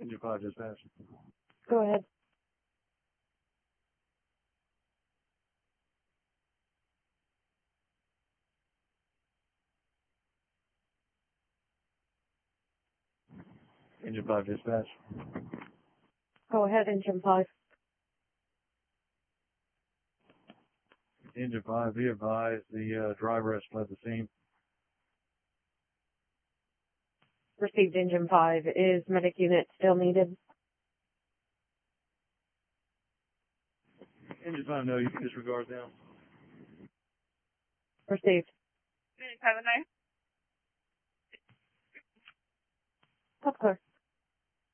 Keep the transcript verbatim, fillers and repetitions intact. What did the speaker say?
Engine five dispatch. Go ahead. Engine five dispatch. Go ahead, Engine five. Engine five, be advised the uh, driver has fled the scene. Received, Engine five. Is medic unit still needed? Engine five, no, you can disregard them. Received. Engine five, no. Top clear.